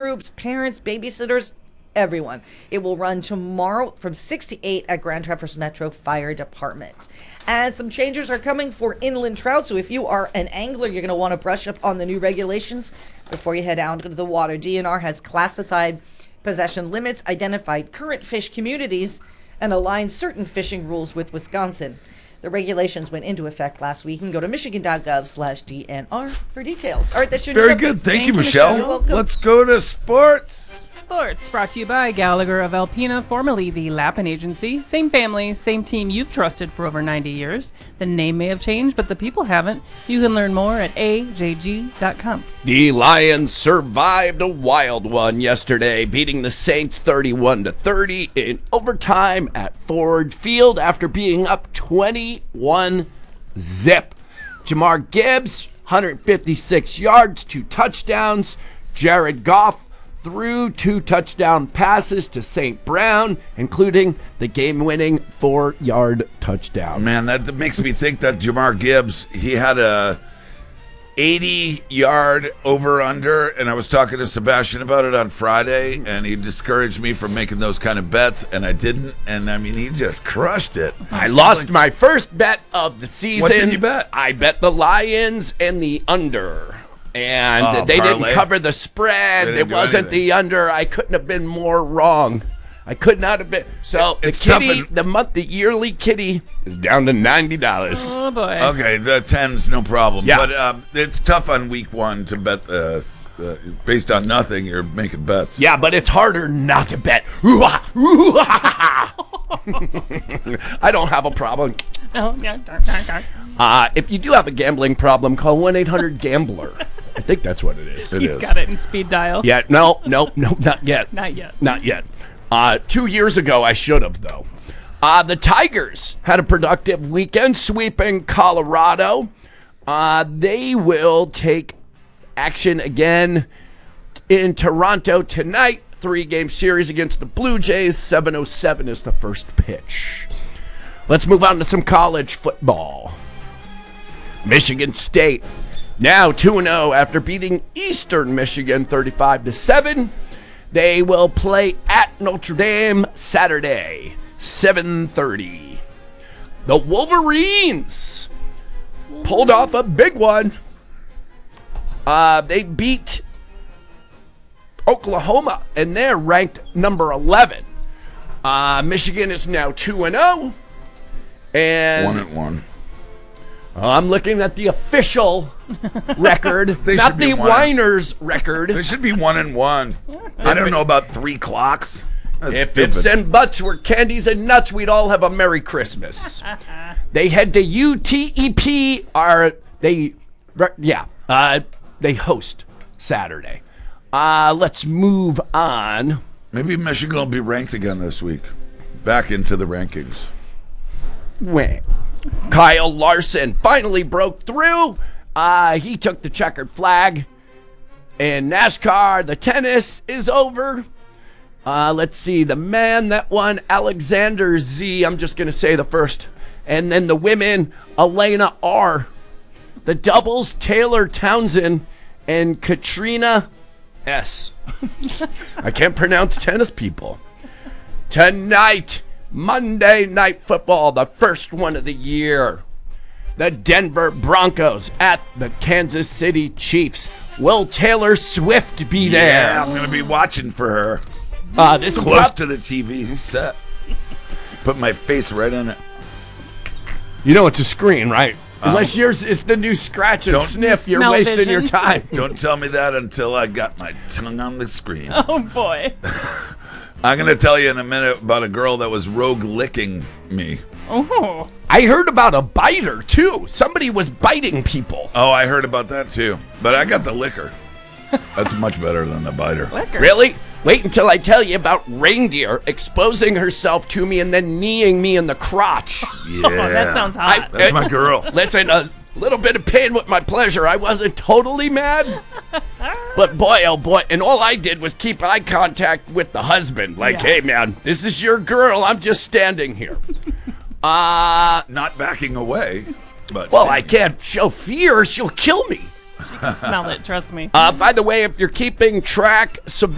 groups, parents, babysitters, everyone. It will run tomorrow from 6 to 8 at Grand Traverse Metro Fire Department. And some changes are coming for inland trout. So if you are an angler, you're going to want to brush up on the new regulations before you head out into the water. DNR has classified possession limits, identified current fish communities, and aligned certain fishing rules with Wisconsin. The regulations went into effect last week. You can go to michigan.gov/DNR for details. All right, that's your Very good. Thank you, Michelle. You're welcome. Let's go to sports. Sports brought to you by Gallagher of Alpena, formerly the Lappin Agency. Same family, same team you've trusted for over 90 years. The name may have changed, but the people haven't. You can learn more at ajg.com. The Lions survived a wild one yesterday, beating the Saints 31-30 in overtime at Ford Field after being up 21-zip. Jamar Gibbs, 156 yards, 2 touchdowns. Jared Goff threw 2 touchdown passes to St. Brown, including the game-winning 4-yard touchdown. Man, that makes me think that Jamar Gibbs, he had a 80-yard over-under, and I was talking to Sebastian about it on Friday, and he discouraged me from making those kind of bets, and I didn't, and I mean, he just crushed it. I lost my first bet of the season. What did you bet? I bet the Lions and the under. And they parlay? didn't cover the spread. They It didn't do wasn't anything. the under. I couldn't have been more wrong. I could not have been. So It's the kitty, tough the yearly kitty is down to $90. Oh, boy. Okay, the 10's no problem. Yeah. But it's tough on week 1 to bet based on nothing. You're making bets. Yeah, but it's harder not to bet. I don't have a problem. Oh, yeah. If you do have a gambling problem, call 1-800-GAMBLER. I think that's what it is. It He's is. got it in speed dial. Yeah, no, not yet. Not yet. Not yet. 2 years ago, I should have, though. The Tigers had a productive weekend sweeping Colorado. They will take action again in Toronto tonight. 3-game series against the Blue Jays. 7:07 is the first pitch. Let's move on to some college football. Michigan State now 2-0 after beating Eastern Michigan 35-7. They will play at Notre Dame Saturday, 7:30. The Wolverines pulled off a big one. They beat Oklahoma, and they're ranked number 11. Michigan is now 2-0. And 1-1. I'm looking at the official record, They not should be the one. Winers record. There should be 1-1. I don't know about 3 clocks. That's If stupid. ifs and buts were candies and nuts, we'd all have a Merry Christmas. They head to UTEP. They host Saturday. Let's move on. Maybe Michigan will be ranked again this week. Back into the rankings. Kyle Larson finally broke through. He took the checkered flag. In NASCAR, the tennis is over. Let's see. The man that won, Alexander Z. I'm just going to say the first. And then the women, Elena R. The doubles, Taylor Townsend and Katrina S. I can't pronounce tennis people. Tonight, Monday Night Football, the first one of the year. The Denver Broncos at the Kansas City Chiefs. Will Taylor Swift be there? Yeah, I'm going to be watching for her. This is Close to the TV set. Put my face right in it. You know it's a screen, right? Unless yours is the new scratch and Don't sniff, you're smell wasting vision. your time. Don't tell me that until I got my tongue on the screen. Oh, boy. I'm going to tell you in a minute about a girl that was rogue licking me. Oh. I heard about a biter, too. Somebody was biting people. Oh, I heard about that too. But I got the liquor. That's much better than the biter. Liquor. Really? Wait until I tell you about Reindeer exposing herself to me and then kneeing me in the crotch. Yeah. Oh, that sounds hot. That's my girl. Listen, a little bit of pain with my pleasure. I wasn't totally mad. But boy, oh boy. And all I did was keep eye contact with the husband. Like, Yes. hey, man, this is your girl. I'm just standing here. Not backing away. But Well, I can't show fear. She'll kill me. Smell it, trust me. By the way, if you're keeping track,